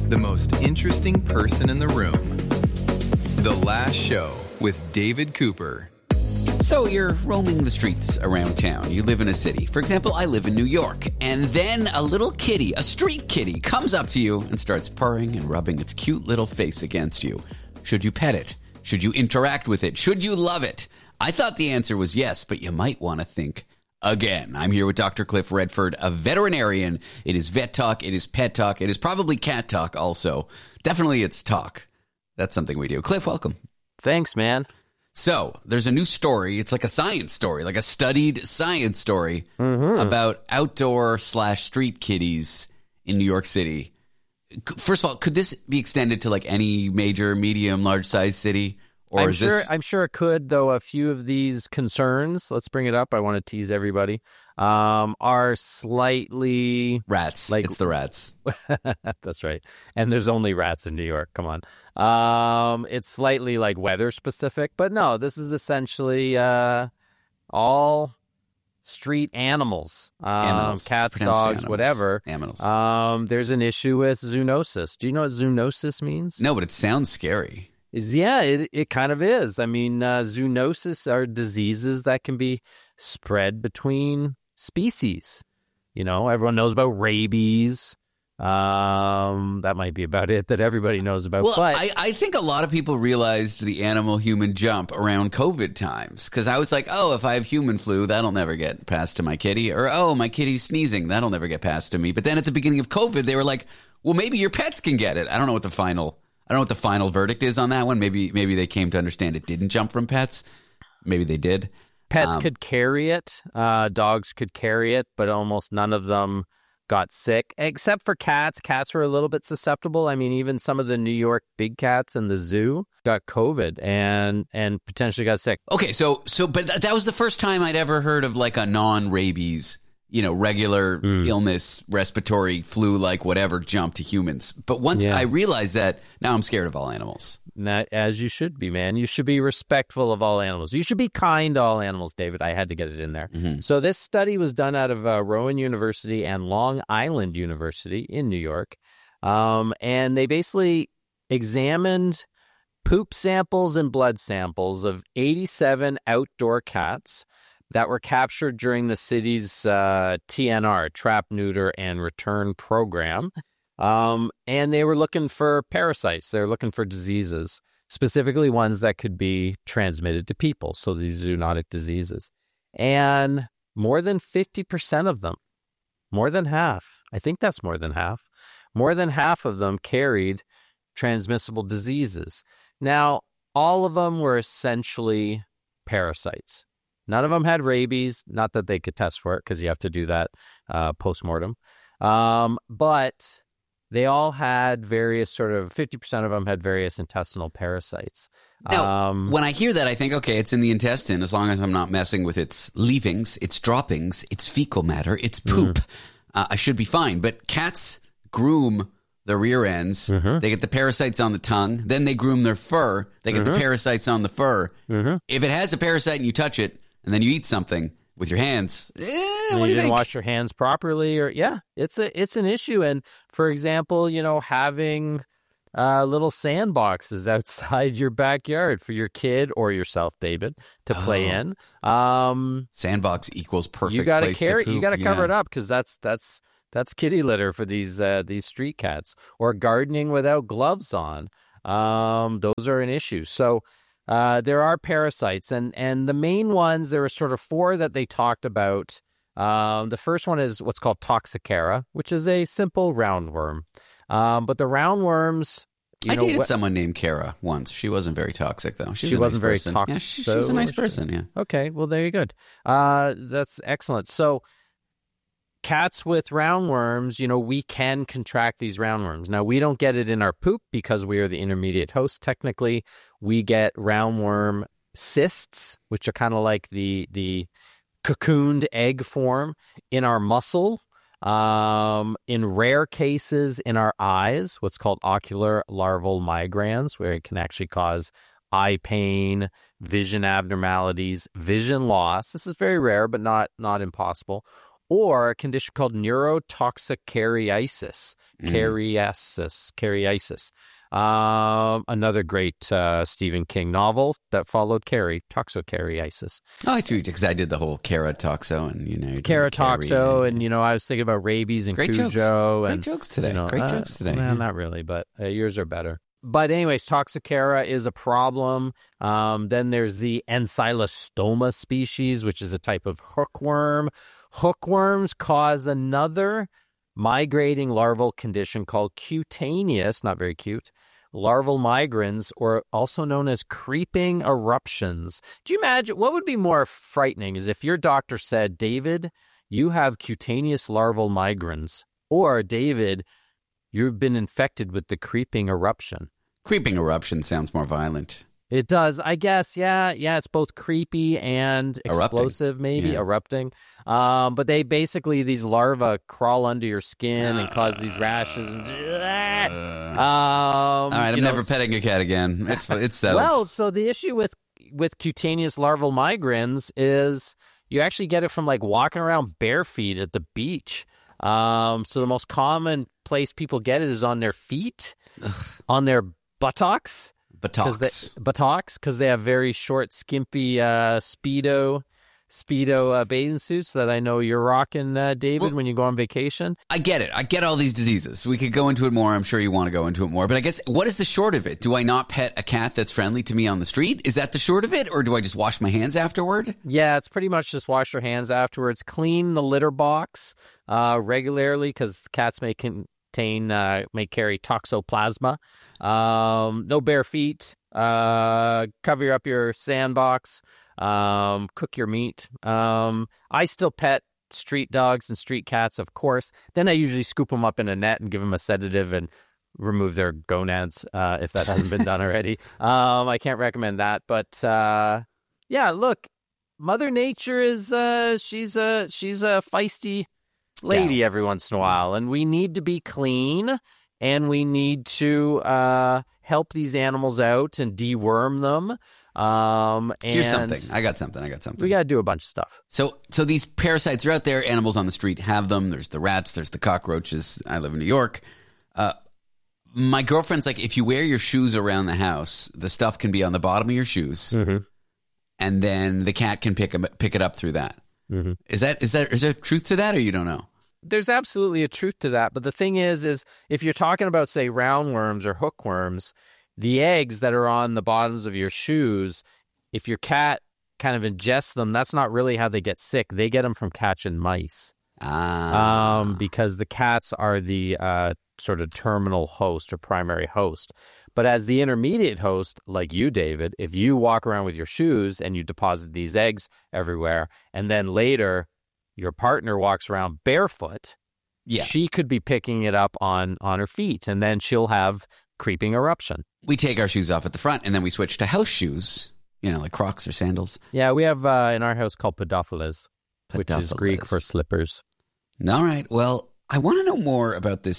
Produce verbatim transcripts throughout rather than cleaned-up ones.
The most interesting person in the room. The Last Show with David Cooper. So you're roaming the streets around town. You live in a city. For example, I live in New York. And then a little kitty, a street kitty, comes up to you and starts purring and rubbing its cute little face against you. Should you pet it? Should you interact with it? Should you love it? I thought the answer was yes, but you might want to think again. I'm here with Doctor Cliff Redford, a veterinarian. It is vet talk. It is pet talk. It is probably cat talk also. Definitely it's talk. That's something we do. Cliff, welcome. Thanks, man. So there's a new story. It's like a science story, like a studied science story mm-hmm. about outdoor slash street kitties in New York City. First of all, could this be extended to like any major, medium, large size city? Or I'm is sure. this... I'm sure it could, though. A few of these concerns, let's bring it up. I want to tease everybody. Um, are slightly rats. Like it's the rats. That's right. And there's only rats in New York. Come on. Um, it's slightly like weather specific, but no. This is essentially uh, all street animals, um, animals. cats, dogs, animals. whatever. Animals. Um, there's an issue with zoonosis. Do you know what zoonosis means? No, but it sounds scary. Is yeah, it it kind of is. I mean, uh, zoonosis are diseases that can be spread between species. You know, everyone knows about rabies. Um, that might be about it that everybody knows about. Well, but I, I think a lot of people realized the animal-human jump around COVID times because I was like, oh, if I have human flu, that'll never get passed to my kitty. Or, oh, my kitty's sneezing, that'll never get passed to me. But then at the beginning of COVID, they were like, well, maybe your pets can get it. I don't know what the final... I don't know what the final verdict is on that one. Maybe maybe they came to understand it didn't jump from pets. Maybe they did. Pets um, could carry it. Uh, dogs could carry it, but almost none of them got sick, except for cats. Cats were a little bit susceptible. I mean, even some of the New York big cats in the zoo got COVID and and potentially got sick. Okay, so so but th- that was the first time I'd ever heard of like a non-rabies, you know, regular mm. illness, respiratory flu, like whatever, jump to humans. But once yeah. I realized that, now I'm scared of all animals. Not, as you should be, man. You should be respectful of all animals. You should be kind to all animals, David. I had to get it in there. Mm-hmm. So this study was done out of uh, Rowan University and Long Island University in New York. Um, and they basically examined poop samples and blood samples of eighty-seven outdoor cats that were captured during the city's uh, T N R, Trap, Neuter, and Return program. Um, and they were looking for parasites. They were looking for diseases, specifically ones that could be transmitted to people. So these zoonotic diseases. And more than fifty percent of them, more than half, I think that's more than half, more than half of them carried transmissible diseases. Now, all of them were essentially parasites. None of them had rabies, not that they could test for it because you have to do that uh, post-mortem. Um, but they all had various sort of, fifty percent of them had various intestinal parasites. Now, um, when I hear that, I think, okay, it's in the intestine as long as I'm not messing with its leavings, its droppings, its fecal matter, its poop. Mm. Uh, I should be fine. But cats groom the rear ends. Mm-hmm. They get the parasites on the tongue. Then they groom their fur. They get mm-hmm. the parasites on the fur. Mm-hmm. If it has a parasite and you touch it, and then you eat something with your hands. Eh, what you do you didn't think? wash your hands properly, or yeah, it's a it's an issue. And for example, you know, having uh, little sandboxes outside your backyard for your kid or yourself, David, to play oh. in. Um, Sandbox equals perfect. You got to place carry. to poop. You got to yeah. cover it up because that's that's that's kitty litter for these uh, these street cats. Or gardening without gloves on. Um, those are an issue. So. Uh, there are parasites, and, and the main ones, there are sort of four that they talked about. Um, the first one is what's called Toxocara, which is a simple roundworm. Um, but the roundworms... You I know, dated what, someone named Kara once. She wasn't very toxic, though. She, was she a wasn't nice very person. toxic. Yeah, she, she was a nice person, yeah. Okay, well, there you go. Uh, that's excellent. So... Cats with roundworms, you know, we can contract these roundworms. Now, we don't get it in our poop because we are the intermediate host. Technically, we get roundworm cysts, which are kind of like the the cocooned egg form in our muscle. Um, in rare cases, in our eyes, what's called ocular larval migrans, where it can actually cause eye pain, vision abnormalities, vision loss. This is very rare, but not not impossible. or a condition called neurotoxicariasis, Mm. cariasis, cariasis. Um, another great uh, Stephen King novel that followed Carrie, toxocariasis. Oh, I see, because I did the whole Caratoxo and, you know. Caratoxo, and, you know, I was thinking about rabies and Great Cujo. jokes. And, Great jokes today. You know, Great uh, jokes today. Nah, Yeah. not really, but uh, yours are better. But anyways, Toxicara is a problem. Um, then there's the Ancylostoma species, which is a type of hookworm. Hookworms cause another migrating larval condition called cutaneous, not very cute, larval migrans, or also known as creeping eruptions. Do you imagine what would be more frightening is if your doctor said, David, you have cutaneous larval migrans, or David, you've been infected with the creeping eruption. Creeping eruption sounds more violent. It does, I guess. Yeah, yeah. It's both creepy and explosive, Erupting. maybe Yeah. erupting. Um, but they basically these larvae crawl under your skin and cause these rashes. And, um, All right, I'm you know, never petting a cat again. It's it's settled. Well, so the issue with with cutaneous larval migrans is you actually get it from like walking around bare feet at the beach. Um, so the most common place people get it is on their feet, on their buttocks. Buttocks. They, buttocks, because they have very short, skimpy uh, Speedo Speedo uh, bathing suits that I know you're rocking, uh, David, Well, when you go on vacation. I get it. I get all these diseases. We could go into it more. I'm sure you want to go into it more. But I guess, what is the short of it? Do I not pet a cat that's friendly to me on the street? Is that the short of it? Or do I just wash my hands afterward? Yeah, it's pretty much just wash your hands afterwards. Clean the litter box uh, regularly, because cats may contain, uh, may carry toxoplasma. Um, no bare feet. Uh, cover up your sandbox. Um, cook your meat. Um, I still pet street dogs and street cats, of course. Then I usually scoop them up in a net and give them a sedative and remove their gonads, uh, if that hasn't been done already. Um, I can't recommend that, but, uh, yeah, look, Mother Nature is, uh, she's a, she's a feisty lady Yeah. every once in a while, and we need to be clean, and we need to, uh, help these animals out and deworm them. Um, and Here's something. I got something. I got something. we got to do a bunch of stuff. So, so these parasites are out there. Animals on the street have them. There's the rats. There's the cockroaches. I live in New York. Uh, my girlfriend's like, if you wear your shoes around the house, the stuff can be on the bottom of your shoes, Mm-hmm. and then the cat can pick 'em- pick it up through that. Mm-hmm. Is that is that is there truth to that, or you don't know? There's absolutely a truth to that. But the thing is, is if you're talking about, say, roundworms or hookworms, the eggs that are on the bottoms of your shoes, if your cat kind of ingests them, that's not really how they get sick. They get them from catching mice. Ah, Um, because the cats are the uh, sort of terminal host or primary host. But as the intermediate host, like you, David, if you walk around with your shoes and you deposit these eggs everywhere, and then later your partner walks around barefoot, yeah. she could be picking it up on, on her feet, and then she'll have creeping eruption. We take our shoes off at the front, and then we switch to house shoes. You know, like Crocs or sandals. Yeah, we have uh, in our house called pedophiles, which is Pedophiles. Greek for slippers. All right. Well, I want to know more about this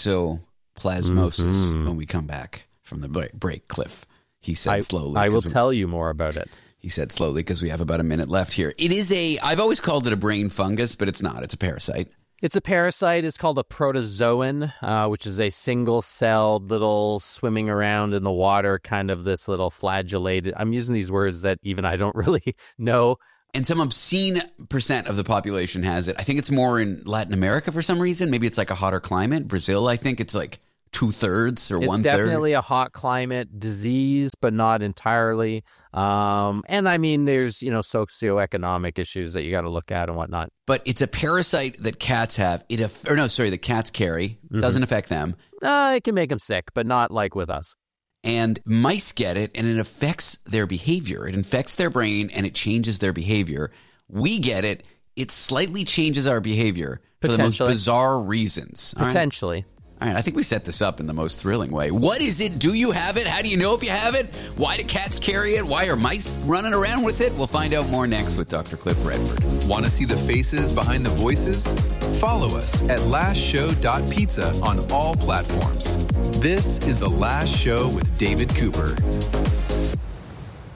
toxoplasmosis Mhm. when we come back from the break, break Cliff. He said I, slowly. I will 'cause we- tell you more about it. He said slowly because we have about a minute left here. It is a, I've always called it a brain fungus, but it's not. It's a parasite. It's a parasite. It's called a protozoan, uh, which is a single-celled little swimming around in the water, kind of this little flagellated. I'm using these words that even I don't really know. And some obscene percent of the population has it. I think it's more in Latin America for some reason. Maybe it's like a hotter climate. Brazil, I think it's like two-thirds or It's one-third. definitely a hot climate disease, but not entirely. Um, and I mean, there's, you know, socioeconomic issues that you got to look at and whatnot. But it's a parasite that cats have. It aff- or no, sorry, that cats carry. Doesn't affect them. Uh, it can make them sick, but not like with us. And mice get it, and it affects their behavior. It infects their brain, and it changes their behavior. We get it. It slightly changes our behavior for the most Potentially. bizarre reasons. All right? Potentially. All right, I think we set this up in the most thrilling way. What is it? Do you have it? How do you know if you have it? Why do cats carry it? Why are mice running around with it? We'll find out more next with Doctor Cliff Redford. Want to see the faces behind the voices? Follow us at last show dot pizza on all platforms. This is The Last Show with David Cooper.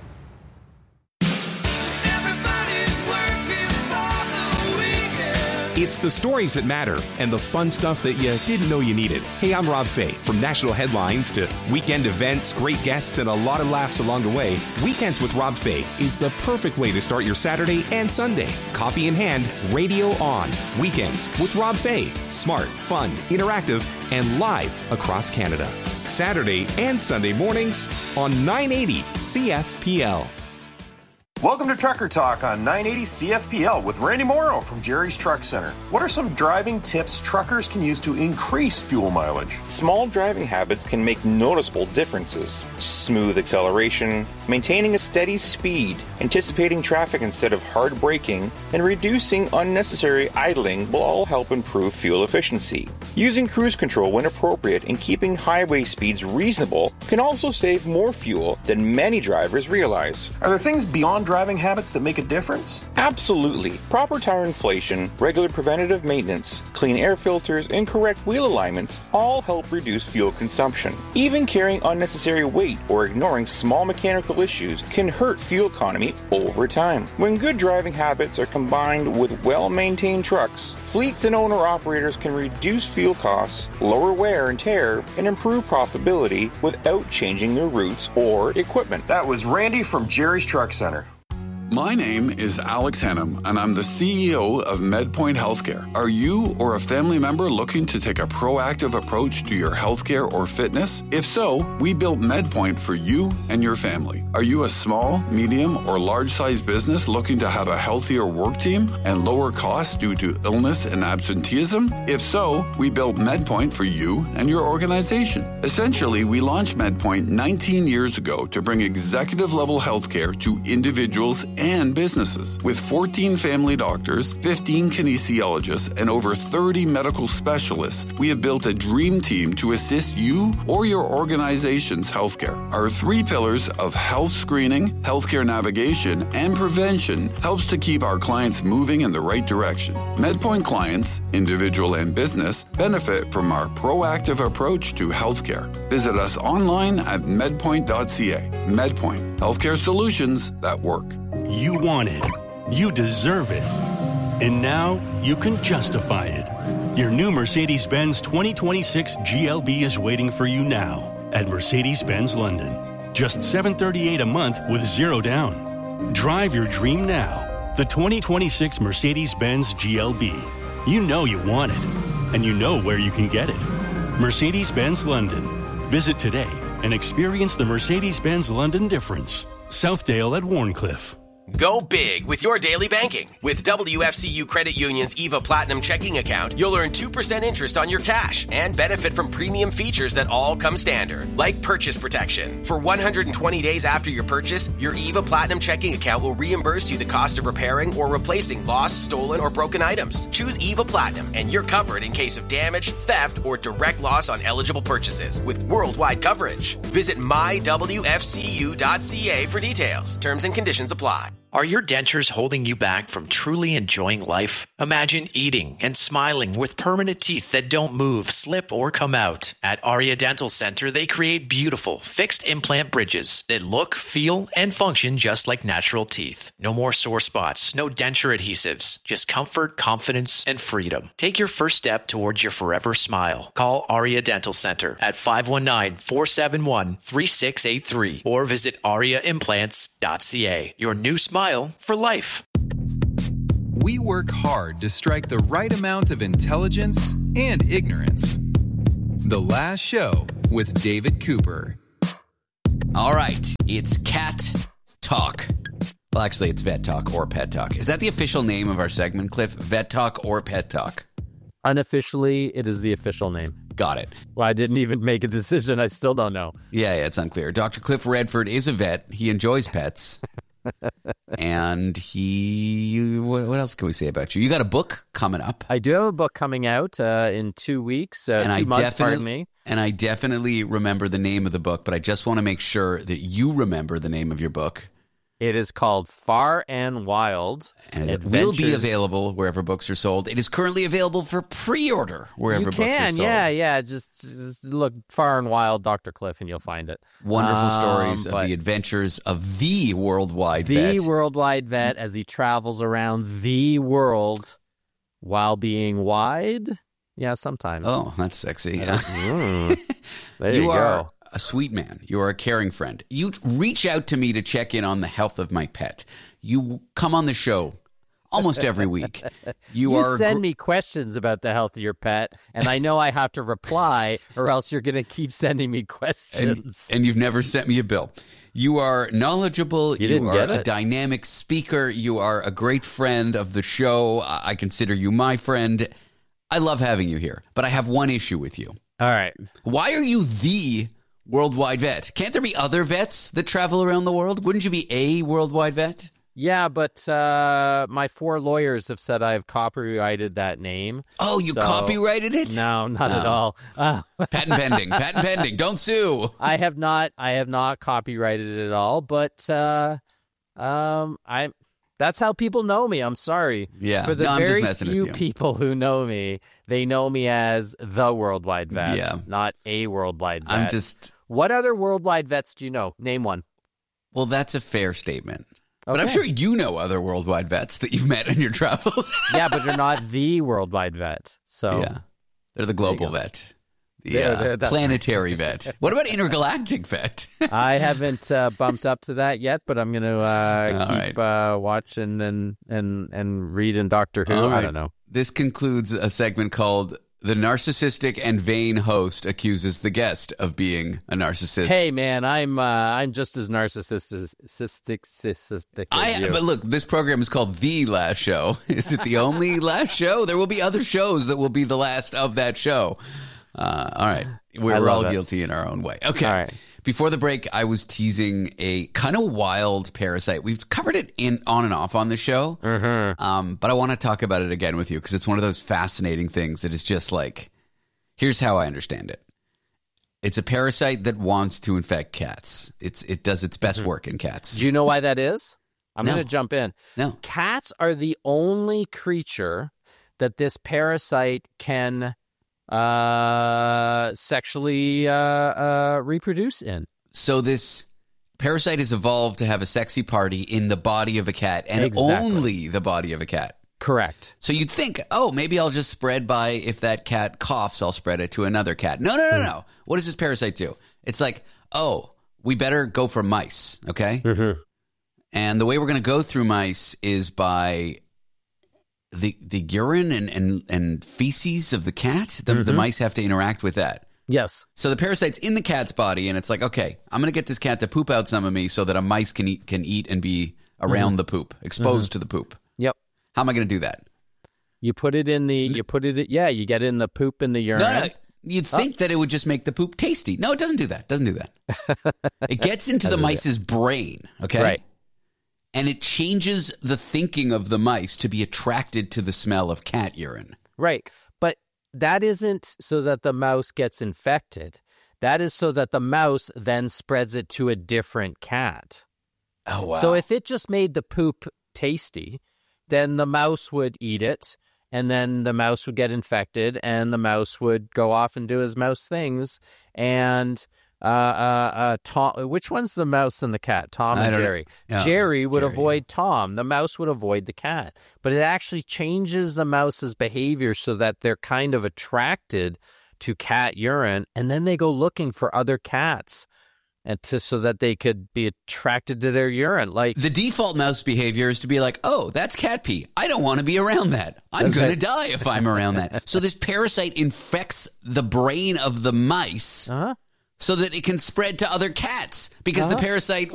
Everybody's working for the weekend. It's the stories that matter and the fun stuff that you didn't know you needed. Hey, I'm Rob Fay. From national headlines to weekend events, great guests, and a lot of laughs along the way, Weekends with Rob Fay is the perfect way to start your Saturday and Sunday. Coffee in hand, radio on. Weekends with Rob Fay. Smart, fun, interactive, and live across Canada. Saturday and Sunday mornings on nine eighty C F P L. Welcome to Trucker Talk on nine eighty C F P L with Randy Morrow from Jerry's Truck Center. What are some driving tips truckers can use to increase fuel mileage? Small driving habits can make noticeable differences. Smooth acceleration, maintaining a steady speed, anticipating traffic instead of hard braking, and reducing unnecessary idling will all help improve fuel efficiency. Using cruise control when appropriate and keeping highway speeds reasonable can also save more fuel than many drivers realize. Are there things beyond driving habits that make a difference? Absolutely. Proper tire inflation, regular preventative maintenance, clean air filters, and correct wheel alignments all help reduce fuel consumption. Even carrying unnecessary weight or ignoring small mechanical issues can hurt fuel economy over time. When good driving habits are combined with well-maintained trucks, fleets and owner-operators can reduce fuel costs, lower wear and tear, and improve profitability without changing their routes or equipment. That was Randy from Jerry's Truck Center. My name is Alex Hennum, and I'm the C E O of MedPoint Healthcare. Are you or a family member looking to take a proactive approach to your healthcare or fitness? If so, we built MedPoint for you and your family. Are you a small, medium, or large-sized business looking to have a healthier work team and lower costs due to illness and absenteeism? If so, we built MedPoint for you and your organization. Essentially, we launched MedPoint nineteen years ago to bring executive-level healthcare to individuals and businesses. With fourteen family doctors, fifteen kinesiologists, and over thirty medical specialists, we have built a dream team to assist you or your organization's healthcare. Our three pillars of health screening, healthcare navigation, and prevention helps to keep our clients moving in the right direction. MedPoint clients, individual and business, benefit from our proactive approach to healthcare. Visit us online at medpoint dot c a. MedPoint, healthcare solutions that work. You want it. You deserve it. And now you can justify it. Your new Mercedes-Benz twenty twenty-six G L B is waiting for you now at Mercedes-Benz London. Just seven hundred thirty-eight dollars a month with zero down. Drive your dream now. The twenty twenty-six Mercedes-Benz G L B. You know you want it. And you know where you can get it. Mercedes-Benz London. Visit today and experience the Mercedes-Benz London difference. Southdale at Warncliffe. Go big with your daily banking. With W F C U Credit Union's EVA Platinum checking account, you'll earn two percent interest on your cash and benefit from premium features that all come standard, like purchase protection. For one hundred twenty days after your purchase, your EVA Platinum checking account will reimburse you the cost of repairing or replacing lost, stolen, or broken items. Choose EVA Platinum and you're covered in case of damage, theft, or direct loss on eligible purchases with worldwide coverage. Visit my w f c u dot c a for details. Terms and conditions apply. Are your dentures holding you back from truly enjoying life? Imagine eating and smiling with permanent teeth that don't move, slip, or come out. At Aria Dental Center, they create beautiful, fixed implant bridges that look, feel, and function just like natural teeth. No more sore spots, no denture adhesives, just comfort, confidence, and freedom. Take your first step towards your forever smile. Call Aria Dental Center at five one nine, four seven one, three six eight three or visit aria implants dot c a. Your new smile for life. We work hard to strike the right amount of intelligence and ignorance. The Last Show with David Cooper. All right, it's Cat Talk. Well, actually, it's Vet Talk or Pet Talk. Is that the official name of our segment, Cliff? Vet Talk or Pet Talk? Unofficially, it is the official name. Got it. Well, I didn't even make a decision. I still don't know. Yeah, yeah, it's unclear. Doctor Cliff Redford is a vet. He enjoys pets. And he, what, what else can we say about you? You got a book coming up. I do have a book coming out uh, in two weeks, uh, and two I months, pardon me. And I definitely remember the name of the book, but I just want to make sure that you remember the name of your book. It is called Far and Wild. And it will be available wherever books are sold. It is currently available for pre-order wherever you books can, are sold. Yeah, yeah. Just, just look Far and Wild, Doctor Cliff, and you'll find it. Wonderful um, stories of the adventures of the worldwide the vet. The worldwide vet as he travels around the world while being wide. Yeah, sometimes. Oh, that's sexy. Yeah. Mm, there you, you are go. a sweet man. You are a caring friend. You reach out to me to check in on the health of my pet. You come on the show almost every week. You, You are send gr- me questions about the health of your pet, and I know I have to reply, or else you're going to keep sending me and, questions. and you've never sent me a bill. You are knowledgeable. You You, didn't are get a it? dynamic speaker. You are a great friend of the show. I I consider you my friend. I love having you here, but I have one issue with you. All right. Why are you the worldwide vet? Can't there be other vets that travel around the world? Wouldn't you be a worldwide vet? Yeah, but uh, my four lawyers have said I've copyrighted that name. Oh, you So- copyrighted it? No, not at No. all. Uh, Patent pending. Patent pending. Don't sue. I have not. I have not copyrighted it at all. But uh, um, I. That's how people know me. I'm sorry. Yeah. For the No, I'm just very messing with few you. people who know me, they know me as the worldwide vet, Yeah. not a worldwide vet. I'm just. What other worldwide vets do you know? Name one. Well, that's a fair statement. But I'm Okay. sure you know other worldwide vets that you've met in your travels. Yeah, but you're not the worldwide vet. So Yeah. They're the global vet. The There- uh, there- that's planetary vet. What about intergalactic vet? I haven't uh, bumped up to that yet, but I'm going to uh, All keep uh, watching and, and, and reading Doctor Who. All I right. don't know. This concludes a segment called The Narcissistic and Vain Host Accuses the Guest of Being a Narcissist. Hey, man, I'm uh, I'm just as narcissistic narcissistic as I, you. but look, this program is called The Last Show. Is it the only last show? There will be other shows that will be the last of that show. Uh, all right. We're, I we're love all it. guilty in our own way. Okay. All right. Before the break, I was teasing a kind of wild parasite. We've covered it in on and off on the show, Mm-hmm. um, but I want to talk about it again with you because it's one of those fascinating things that is just like, here's how I understand it. It's a parasite that wants to infect cats. It's It does its best work in cats. Do you know why that is? I'm No. going to jump in. No. Cats are the only creature that this parasite can uh, sexually uh, uh, reproduce in. So this parasite has evolved to have a sexy party in the body of a cat and Exactly. only the body of a cat. Correct. So you'd think, oh, maybe I'll just spread by if that cat coughs, I'll spread it to another cat. No, no, no, no. What does this parasite do? It's like, oh, we better go for mice, okay? Mm-hmm. And the way we're going to go through mice is by the the urine and, and, and feces of the cat. The, the mice have to interact with that. Yes. So the parasite's in the cat's body, and it's like, okay, I'm going to get this cat to poop out some of me so that a mice can eat, can eat and be around the poop, exposed to the poop. Yep. How am I going to do that? You put it in the, you put it, yeah, you get in the poop in the urine. No, no, you'd think that it would just make the poop tasty. No, it doesn't do that. It doesn't do that. It gets into the mice's brain, okay? Right. And it changes the thinking of the mice to be attracted to the smell of cat urine. Right. But that isn't so that the mouse gets infected. That is so that the mouse then spreads it to a different cat. Oh, wow. So if it just made the poop tasty, then the mouse would eat it, and then the mouse would get infected, and the mouse would go off and do his mouse things. And uh, uh, uh, Tom, which one's the mouse and the cat? Tom I and don't know. Jerry. Yeah, Jerry would Jerry, avoid Tom. The mouse would avoid the cat. But it actually changes the mouse's behavior so that they're kind of attracted to cat urine, and then they go looking for other cats. And to, so that they could be attracted to their urine. Like The default mouse behavior is to be like, oh, that's cat pee. I don't want to be around that. I'm That's going to right. die if I'm around that. So this parasite infects the brain of the mice uh-huh. so that it can spread to other cats because Uh-huh. the parasite